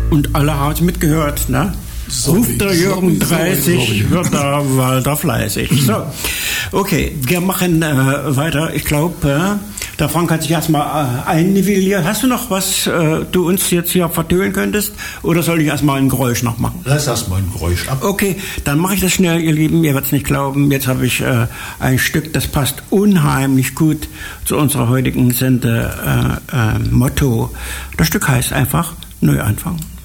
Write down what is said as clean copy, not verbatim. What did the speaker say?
Und alle haben es mitgehört, ne? Ruft der Jürgen 30, wird der Walter fleißig. So, okay, wir machen weiter. Ich glaube, der Frank hat sich erstmal einnivelliert. Hast du noch was, du uns jetzt hier vertönen könntest? Oder soll ich erstmal ein Geräusch noch machen? Lass erstmal ein Geräusch ab. Okay, dann mache ich das schnell, ihr Lieben. Ihr werdet es nicht glauben. Jetzt habe ich ein Stück, das passt unheimlich gut zu unserer heutigen Motto. Das Stück heißt einfach Neuanfang.